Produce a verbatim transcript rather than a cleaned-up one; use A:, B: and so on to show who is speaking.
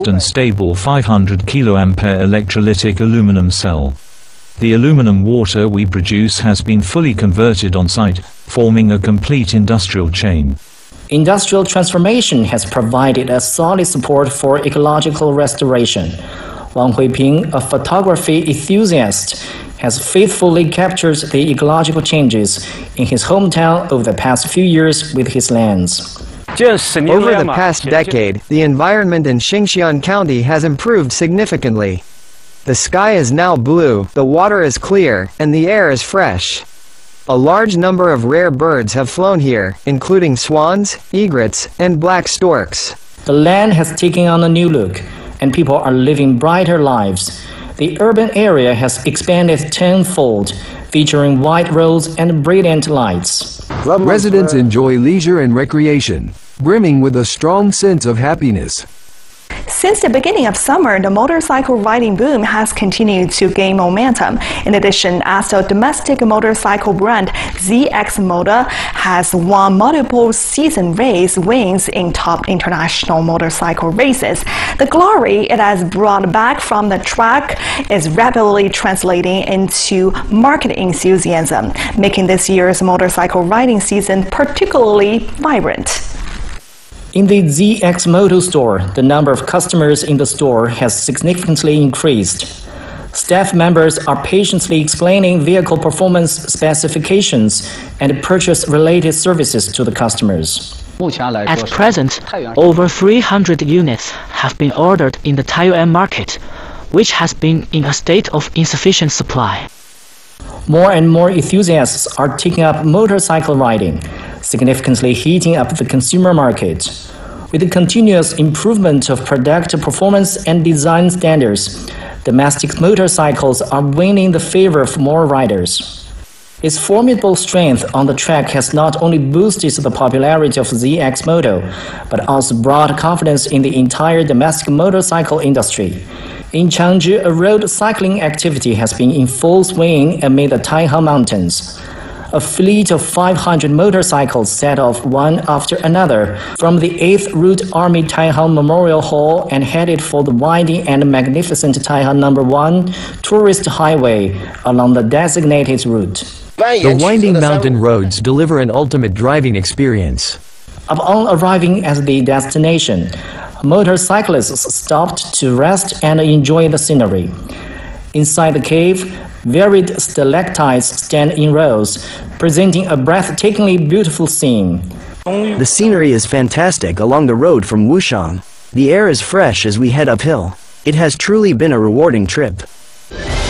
A: and stable five hundred kiloampere electrolytic aluminum cell. The aluminum water we produce has been fully converted on site, forming a complete industrial chain.
B: Industrial transformation has provided a solid support for ecological restoration. Wang Huiping, a photography enthusiast, has faithfully captured the ecological changes in his hometown over the past few years with his lens.
C: Over the past decade, the environment in Xingxian County has improved significantly. The sky is now blue, the water is clear, and the air is fresh. A large number of rare birds have flown here, including swans, egrets, and black storks.
B: The land has taken on a new look, and people are living brighter lives. The urban area has expanded tenfold, featuring wide roads and brilliant lights.
D: Residents enjoy leisure and recreation, brimming with a strong sense of happiness.
E: Since the beginning of summer, the motorcycle riding boom has continued to gain momentum. In addition, as the domestic motorcycle brand Z X Moto has won multiple season race wins in top international motorcycle races, the glory it has brought back from the track is rapidly translating into market enthusiasm, making this year's motorcycle riding season particularly vibrant.
B: In the Z X Moto store, the number of customers in the store has significantly increased. Staff members are patiently explaining vehicle performance specifications and purchase-related services to the customers.
F: At present, over three hundred units have been ordered in the Taiyuan market, which has been in a state of insufficient supply.
B: More and more enthusiasts are taking up motorcycle riding, significantly heating up the consumer market. With the continuous improvement of product performance and design standards, domestic motorcycles are winning the favor of more riders. Its formidable strength on the track has not only boosted the popularity of Z X Moto, but also brought confidence in the entire domestic motorcycle industry. In Changzhou, a road cycling activity has been in full swing amid the Taihang Mountains. A fleet of five hundred motorcycles set off one after another from the eighth Route Army Taihang Memorial Hall and headed for the winding and magnificent Taihang Number One tourist highway along the designated route.
C: The winding mountain roads deliver an ultimate driving experience.
B: Upon arriving at the destination, motorcyclists stopped to rest and enjoy the scenery. Inside the cave, varied stalactites stand in rows, presenting a breathtakingly beautiful scene.
G: The scenery is fantastic along the road from Wushang. The air is fresh as we head uphill. It has truly been a rewarding trip.